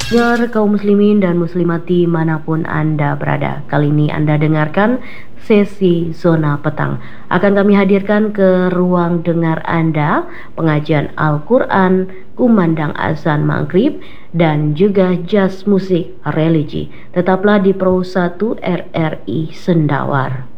Pendengar kaum muslimin dan muslimat dimanapun Anda berada, kali ini Anda dengarkan sesi Zona Petang. Akan kami hadirkan ke ruang dengar Anda pengajian Al-Quran, kumandang azan maghrib, dan juga jazz musik religi. Tetaplah di Pro 1 RRI Sendawar.